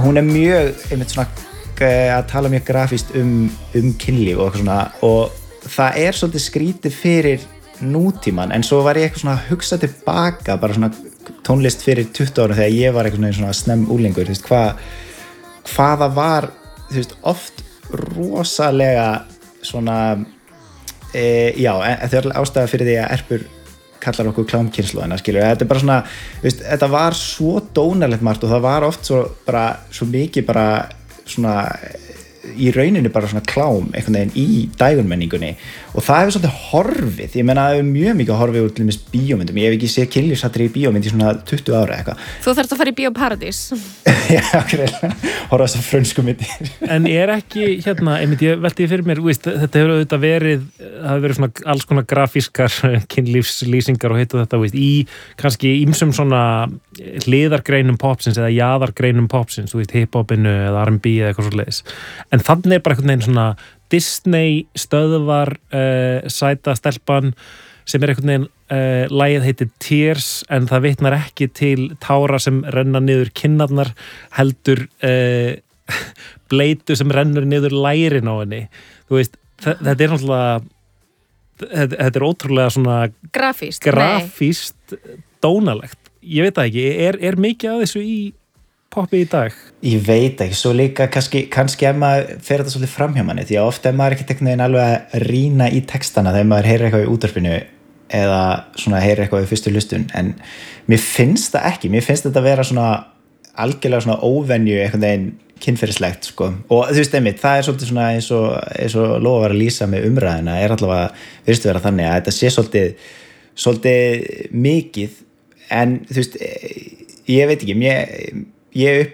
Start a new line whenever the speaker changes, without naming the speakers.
hún mjög einmitt svona að tala mjög grafískt kynlíf og eitthvað svona og það svolítið skrítið fyrir nútíman en svo var ég eitthvað svona að hugsa tilbaka bara svona tónlist fyrir 20 árum þegar ég var eitthvað svona snemm úlingur þú veist hvað það var þú veist oft rosalega svona já, það ástæða fyrir því að Erpur kallar okkur klámkynnslóðina skilur, þetta bara svona veist, þetta var svo dónalegt margt og það var oft svo mikið bara svona í rauninni bara svona klám einhvern veginn í dægurmenningunni og það hefur svolítið horfið, ég meina það hefur mjög mikið horfið úr til dæmis bíómyndum, ég hef ekki séð kynlífsatriði í bíómynd í svona 20 ára eitthvað.
Þú þarft að fara í Bíóparadís.
Já, horfa þessar frönsku myndir.
En ekki einmitt ég velti fyrir mér, þetta hefur auðvitað verið, það hefur verið svona alls konar grafískar kynlífslýsingar og heitu þetta, í kannski ýmsum svona hliðargreinum popsins eða jaðargreinum popsins, hiphopinu eða R&B eða eitthvað svoleiðis. En þannig bara einhvern veginn svona Disney stöðvar sæta stelpan sem einhvern veginn lagið heitir Tears en það vitnar ekki til tára sem renna niður kinnarnar heldur bleitu sem rennur niður lærin á henni þú veist, þetta náttúrulega þetta ótrúlega svona grafískt dónalegt, ég veit það ekki er mikið af þessu í poppi í dag?
Ég veit ekki, svo líka kannski ef maður fer þetta svolítið fram hjá manni því að ofta maður ekki einhvern veginn alveg að rýna í textana þegar maður heyrir eitthvað í útvarpinu eða svona heyrir eitthvað í fyrstu hlustun en mér finnst það ekki, mér finnst þetta að vera svona algjörlega svona óvenju einhvern veginn kynferðislegt sko og þú veist einmitt, það svolítið svona eins og Lóa var að lýsa með umræðina allavega virðist vera þannig að þetta sé svolítið mikið en þú veist, ég veit ekki, ég